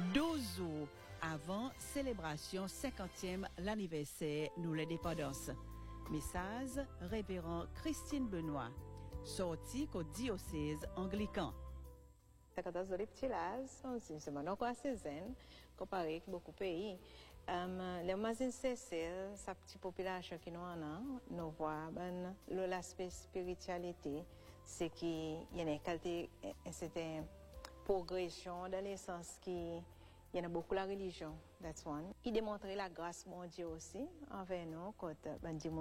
12 jours avant célébration 50e l'anniversaire nous l'indépendance. Message révérend Christine Benoît, sorti au diocèse anglican. 14 de Ptilaz, c'est maintenant quoi saison comparé avec beaucoup de pays. Les mazines c'est sa petite population qui nous en a, nous voit l'aspect spiritualité, c'est qu'il y a une qualité, c'est une progression dans le sens qu'il y a beaucoup la religion, that's one. Il démontre la grâce mondiale aussi envers nous quand